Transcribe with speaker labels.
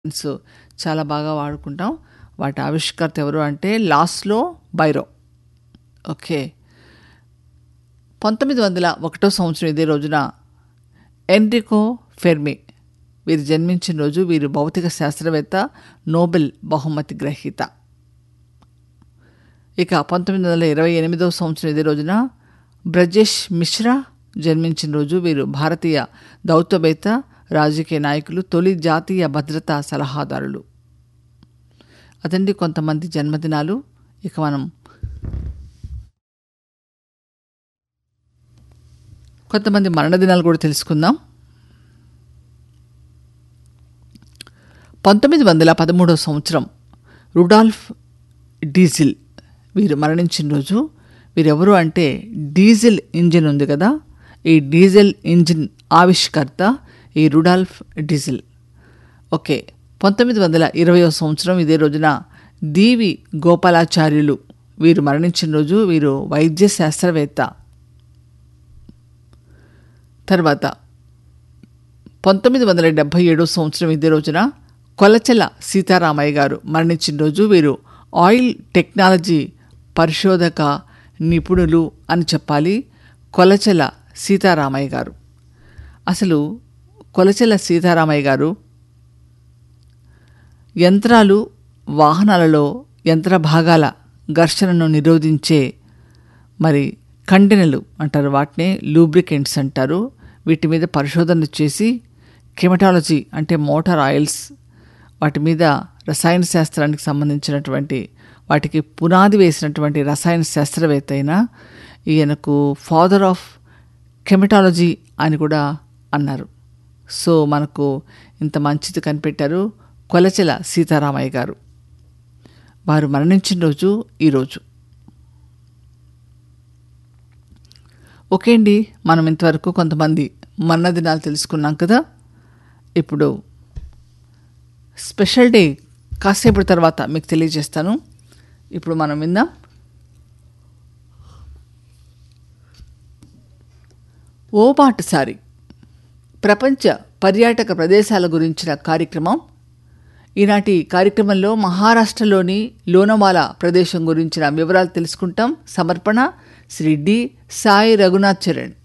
Speaker 1: So చాలా బాగా వాడుకుంటాం. వాటి ఆవిష్కర్త ఎవరు అంటే లాస్లో బైరో. ఓకే. 1901 సంవత్సరం ఇదే రోజున ఎన్రికో ఫెర్మి వీరు జన్మించిన రోజు. వీరు భౌతిక శాస్త్రవేత్త, నోబెల్ బహుమతి గ్రహీత. ఇక 1928 సంవత్సరం ఇదే రోజున బ్రజేష్ మిశ్రా జన్మించిన రోజు. వీరు భారతీయ దౌత్యవేత్త, రాజకీయ నాయకులు, తొలి జాతీయ భద్రతా సలహాదారులు. అదండి కొంతమంది జన్మదినాలు. ఇక మనం కొంతమంది మరణదినాలు కూడా తెలుసుకుందాం. 1913 సంవత్సరం రుడాల్ఫ్ డీజిల్ వీరు మరణించిన రోజు. వీరెవరు అంటే డీజిల్ ఇంజిన్ ఉంది కదా, ఈ డీజిల్ ఇంజిన్ ఆవిష్కర్త ఈ రుడాల్ఫ్ డీజిల్. ఓకే. 1920 సంవత్సరం ఇదే రోజున దీవి గోపాలాచార్యులు వీరు మరణించిన రోజు. వీరు వైద్య శాస్త్రవేత్త. తర్వాత 1977 సంవత్సరం ఇదే రోజున కొలచెల సీతారామయ్య గారు మరణించిన రోజు. వీరు ఆయిల్ టెక్నాలజీ పరిశోధక నిపుణులు అని చెప్పాలి. కొలచెల సీతారామయ్య గారు. అసలు కొలచెల సీతారామయ్య గారు యంత్రాలు, వాహనాలలో యంత్ర భాగాల ఘర్షణను నిరోధించే మరి కండెనలు అంటారు, వాటిని లూబ్రికెంట్స్ అంటారు. వీటి మీద పరిశోధనలు చేసి కెమటాలజీ అంటే మోటార్ ఆయిల్స్, వాటి మీద రసాయన శాస్త్రానికి సంబంధించినటువంటి వాటికి పునాది వేసినటువంటి రసాయన శాస్త్రవేత్త అయిన ఈయనకు ఫాదర్ ఆఫ్ కెమటాలజీ అని కూడా అన్నారు. సో మనకు ఇంత మంచిది కనిపెట్టారు కొలచెల సీతారామయ్య గారు. వారు మరణించిన రోజు ఈరోజు. ఓకే అండి, మనం ఇంతవరకు కొంతమంది మరణదినాలు తెలుసుకున్నాం కదా. ఇప్పుడు స్పెషల్ డే కాసేపటి తర్వాత మీకు తెలియజేస్తాను. ఇప్పుడు మనం విందాం. ఓ బాటసారి ప్రపంచ పర్యాటక ప్రదేశాల గురించిన కార్యక్రమం. ఈనాటి కార్యక్రమంలో మహారాష్ట్రలోని లోనావాల ప్రదేశం గురించిన వివరాలు తెలుసుకుంటాం. సమర్పణ శ్రీ డి సాయి రఘునాథ్ చరణ్.